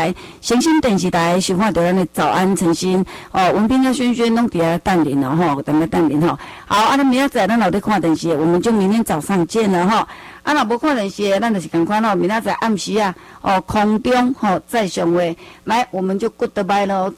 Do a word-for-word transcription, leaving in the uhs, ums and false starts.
台、诚心电视台收看到咱的早安诚心哦，文斌啊、轩轩拢伫遐等您了吼，等下等您吼。好，啊，咱明仔载咱老在看电视，我们就明天早上见了哈。啊，若无看电视，咱就是共款吼，明仔载暗时啊，哦，空中吼再相会，来，我们就 goodbye 咯。